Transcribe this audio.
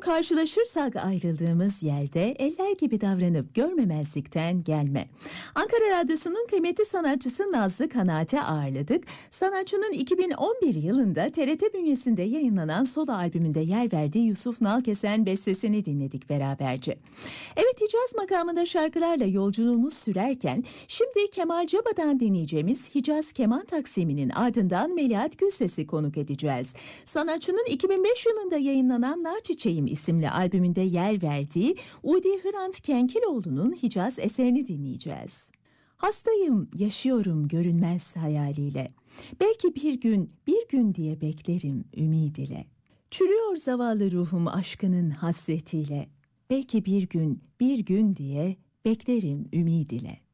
karşılaşırsak ayrıldığımız yerde eller gibi davranıp görmemezlikten gelme. Ankara Radyosu'nun kıymetli sanatçısı Nazlı Kanaat'i ağırladık. Sanatçının 2011 yılında TRT bünyesinde yayınlanan solo albümünde yer verdiği Yusuf Nalkesen bestesini dinledik beraberce. Evet, Hicaz makamında şarkılarla yolculuğumuz sürerken şimdi Kemal Caba'dan dinleyeceğimiz Hicaz Keman Taksimi'nin ardından Melahat Gülses'i konuk edeceğiz. Sanatçının 2005 yılında yayınlanan Nar Çiçeğim isimli albümünde yer verdiği Udi Hrant Kenkiloğlu'nun Hicaz eserini dinleyeceğiz. Hastayım, yaşıyorum görünmez hayaliyle. Belki bir gün diye beklerim ümid ile. Çürüyor zavallı ruhum aşkının hasretiyle. Belki bir gün diye beklerim ümid ile.